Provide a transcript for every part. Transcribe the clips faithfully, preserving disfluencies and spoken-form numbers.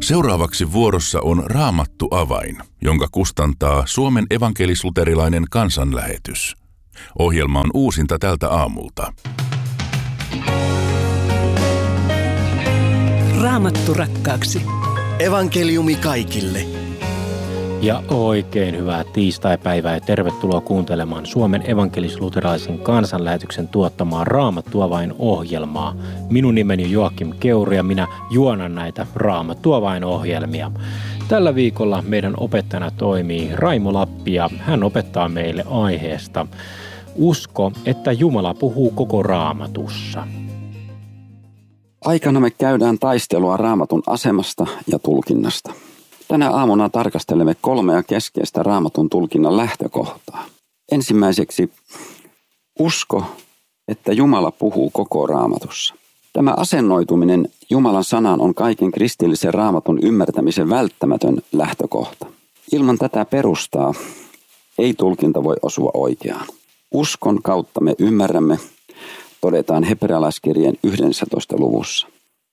Seuraavaksi vuorossa on Raamattu avain, jonka kustantaa Suomen evankelis-luterilainen kansanlähetys. Ohjelma on uusinta tältä aamulta. Raamattu rakkaaksi. Evankeliumi kaikille. Ja oikein hyvää tiistaipäivää ja tervetuloa kuuntelemaan Suomen evankelis-luterilaisen kansanlähetyksen tuottamaa Raamattu avain -ohjelmaa. Minun nimeni on Joakim Keuri ja minä juonan näitä Raamattu avain -ohjelmia. Tällä viikolla meidän opettajana toimii Raimo Lappi ja hän opettaa meille aiheesta Usko, että Jumala puhuu koko Raamatussa. Aikana me käydään taistelua Raamatun asemasta ja tulkinnasta. Tänä aamuna tarkastelemme kolmea keskeistä Raamatun tulkinnan lähtökohtaa. Ensimmäiseksi usko, että Jumala puhuu koko Raamatussa. Tämä asennoituminen Jumalan sanaan on kaiken kristillisen Raamatun ymmärtämisen välttämätön lähtökohta. Ilman tätä perustaa ei tulkinta voi osua oikeaan. Uskon kautta me ymmärrämme, todetaan hebrealaiskirjeen yhdennentoista luvussa.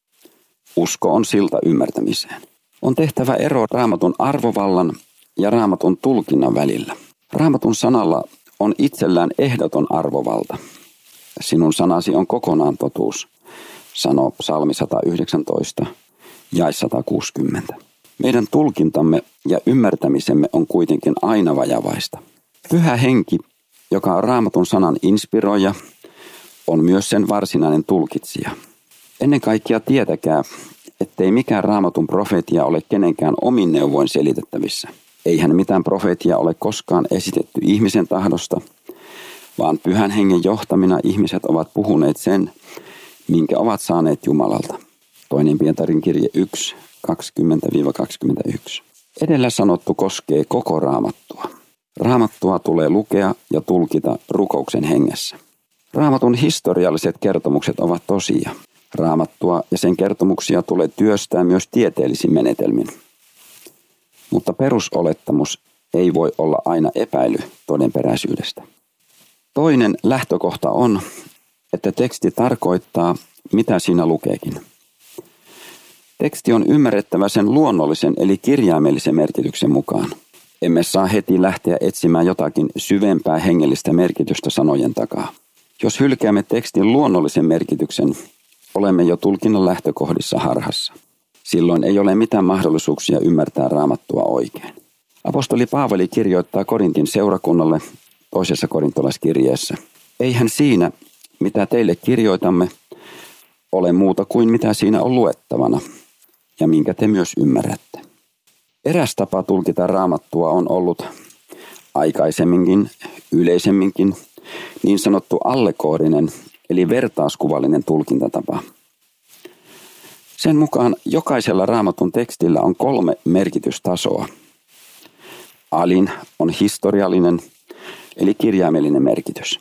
Usko on silta ymmärtämiseen. On tehtävä ero Raamatun arvovallan ja Raamatun tulkinnan välillä. Raamatun sanalla on itsellään ehdoton arvovalta. Sinun sanasi on kokonaan totuus, sanoo psalmi sata yhdeksäntoista, jae sata kuusikymmentä. Meidän tulkintamme ja ymmärtämisemme on kuitenkin aina vajavaista. Pyhä henki, joka on Raamatun sanan inspiroija, on myös sen varsinainen tulkitsija. Ennen kaikkea tietäkää, ettei mikään Raamatun profeetia ole kenenkään omin neuvoin selitettävissä. Eihän mitään profeetia ole koskaan esitetty ihmisen tahdosta, vaan pyhän hengen johtamina ihmiset ovat puhuneet sen, minkä ovat saaneet Jumalalta. Toinen Pietarin kirje yksi, kaksikymmentä kaksikymmentäyksi. Edellä sanottu koskee koko Raamattua. Raamattua tulee lukea ja tulkita rukouksen hengessä. Raamatun historialliset kertomukset ovat tosia. Raamattua ja sen kertomuksia tulee työstää myös tieteellisin menetelmin. Mutta perusolettamus ei voi olla aina epäily todenperäisyydestä. Toinen lähtökohta on, että teksti tarkoittaa, mitä siinä lukeekin. Teksti on ymmärrettävä sen luonnollisen eli kirjaimellisen merkityksen mukaan. Emme saa heti lähteä etsimään jotakin syvempää hengellistä merkitystä sanojen takaa. Jos hylkäämme tekstin luonnollisen merkityksen, olemme jo tulkinnan lähtökohdissa harhassa. Silloin ei ole mitään mahdollisuuksia ymmärtää Raamattua oikein. Apostoli Paavali kirjoittaa Korintin seurakunnalle toisessa korintolaiskirjeessä. Eihän siinä, mitä teille kirjoitamme, ole muuta kuin mitä siinä on luettavana ja minkä te myös ymmärrätte. Eräs tapa tulkita Raamattua on ollut aikaisemminkin, yleisemminkin, niin sanottu allegoorinen eli vertauskuvallinen tulkintatapa. Sen mukaan jokaisella Raamatun tekstillä on kolme merkitystasoa. Alin on historiallinen eli kirjaimellinen merkitys.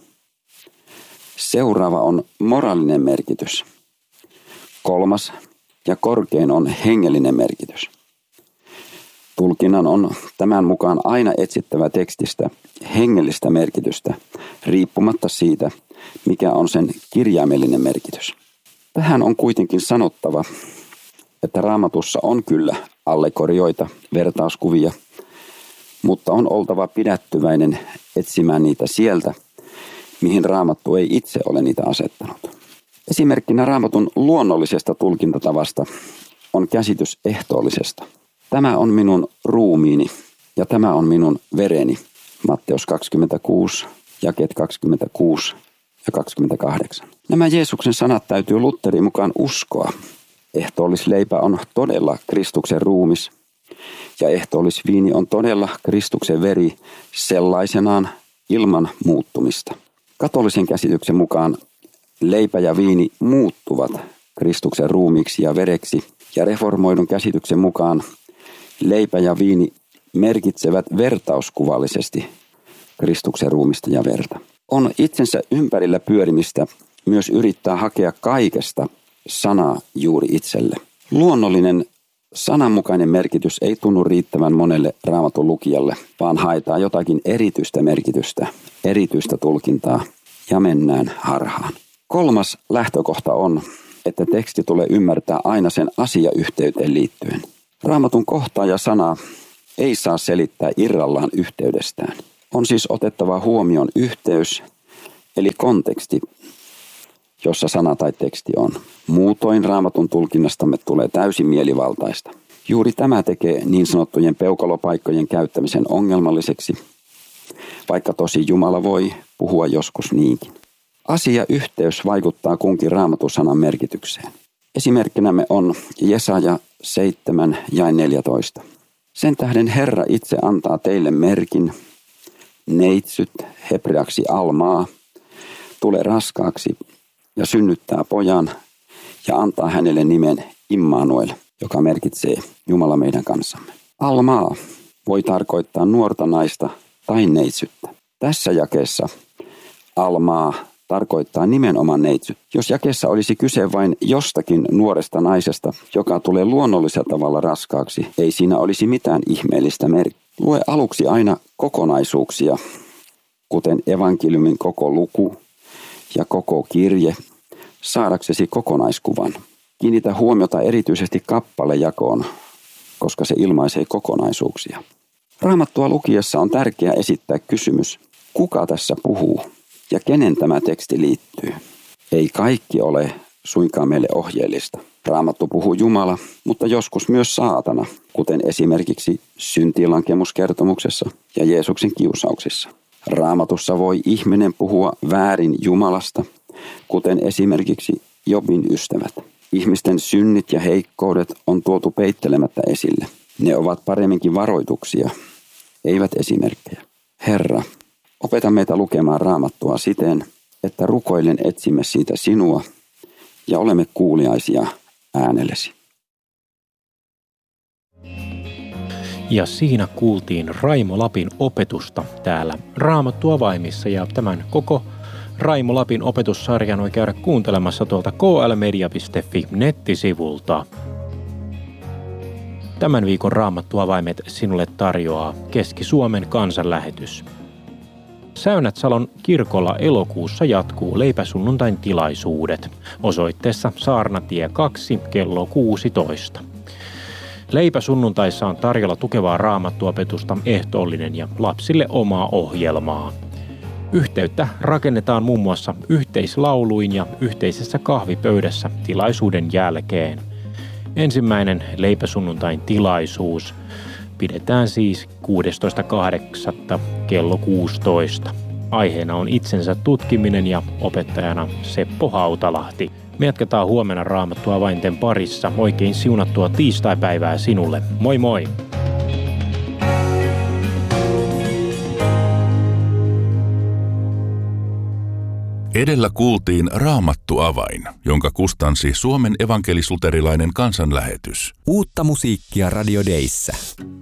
Seuraava on moraalinen merkitys. Kolmas ja korkein on hengellinen merkitys. Tulkinnan on tämän mukaan aina etsittävä tekstistä hengellistä merkitystä, riippumatta siitä, mikä on sen kirjaimellinen merkitys. Tähän on kuitenkin sanottava, että Raamatussa on kyllä allegorioita, vertauskuvia, mutta on oltava pidättyväinen etsimään niitä sieltä, mihin Raamattu ei itse ole niitä asettanut. Esimerkkinä Raamatun luonnollisesta tulkintatavasta on käsitys ehtoollisesta. Tämä on minun ruumiini ja tämä on minun vereni. Matteus kaksikymmentäkuusi, jakeet kaksikymmentäkuusi ja kaksikymmentäkahdeksan. Nämä Jeesuksen sanat täytyy Lutherin mukaan uskoa. Ehtoollisleipä on todella Kristuksen ruumis ja ehtoollisviini on todella Kristuksen veri sellaisenaan ilman muuttumista. Katolisen käsityksen mukaan leipä ja viini muuttuvat Kristuksen ruumiiksi ja vereksi ja reformoidun käsityksen mukaan leipä ja viini merkitsevät vertauskuvallisesti Kristuksen ruumista ja verta. On itsensä ympärillä pyörimistä myös yrittää hakea kaikesta sanaa juuri itselle. Luonnollinen sananmukainen merkitys ei tunnu riittävän monelle Raamatun lukijalle, vaan haetaan jotakin erityistä merkitystä, erityistä tulkintaa ja mennään harhaan. Kolmas lähtökohta on, että teksti tulee ymmärtää aina sen asiayhteyteen liittyen. Raamatun kohtaa ja sana ei saa selittää irrallaan yhteydestään. On siis otettava huomioon yhteys, eli konteksti, jossa sana tai teksti on. Muutoin Raamatun tulkinnastamme tulee täysin mielivaltaista. Juuri tämä tekee niin sanottujen peukalopaikkojen käyttämisen ongelmalliseksi, vaikka tosi Jumala voi puhua joskus niinkin. Asia-yhteys vaikuttaa kunkin Raamatusanan merkitykseen. Esimerkkinämme on Jesaja seitsemän jae neljätoista. Sen tähden Herra itse antaa teille merkin, neitsyt, hebreaksi almaa, tulee raskaaksi ja synnyttää pojan ja antaa hänelle nimen Immanuel, joka merkitsee Jumala meidän kanssamme. Almaa voi tarkoittaa nuorta naista tai neitsyttä. Tässä jakeessa almaa tarkoittaa nimenomaan neitsyt. Jos jakeessa olisi kyse vain jostakin nuoresta naisesta, joka tulee luonnollisella tavalla raskaaksi, ei siinä olisi mitään ihmeellistä merkkiä. Lue aluksi aina kokonaisuuksia, kuten evankeliumin koko luku ja koko kirje, saadaksesi kokonaiskuvan. Kiinnitä huomiota erityisesti kappalejakoon, koska se ilmaisee kokonaisuuksia. Raamattua lukiessa on tärkeää esittää kysymys, kuka tässä puhuu ja kenen tämä teksti liittyy. Ei kaikki ole suinkaan meille ohjeellista. Raamattu puhuu Jumala, mutta joskus myös saatana, kuten esimerkiksi syntilankemuskertomuksessa ja Jeesuksen kiusauksissa. Raamatussa voi ihminen puhua väärin Jumalasta, kuten esimerkiksi Jobin ystävät. Ihmisten synnit ja heikkoudet on tuotu peittelemättä esille. Ne ovat paremminkin varoituksia, eivät esimerkkejä. Herra, opeta meitä lukemaan Raamattua siten, että rukoillen etsimme siitä sinua ja olemme kuuliaisia äänellesi. Ja siinä kuultiin Raimo Lapin opetusta täällä Raamattu avaimissa, ja tämän koko Raimo Lapin opetussarjan voi käydä kuuntelemassa tuolta k l media piste f i nettisivulta. Tämän viikon Raamattu avaimet sinulle tarjoaa Keski-Suomen kansanlähetys. Säynätsalon kirkolla elokuussa jatkuu leipäsunnuntain tilaisuudet osoitteessa Saarnatie kaksi kello kuusitoista. Leipäsunnuntaissa on tarjolla tukevaa raamattuopetusta, ehtoollinen ja lapsille omaa ohjelmaa. Yhteyttä rakennetaan muun muassa yhteislauluin ja yhteisessä kahvipöydässä tilaisuuden jälkeen. Ensimmäinen leipäsunnuntain tilaisuus pidetään siis kuudestoista kahdeksatta kello kuusitoista. Aiheena on itsensä tutkiminen ja opettajana Seppo Hautalahti. Me jatketaan huomenna Raamattu avainten parissa. Oikein siunattua tiistaipäivää sinulle. Moi moi! Edellä kuultiin Raamattu avain, jonka kustansi Suomen evankelis-luterilainen kansanlähetys. Uutta musiikkia Radio Dayssä.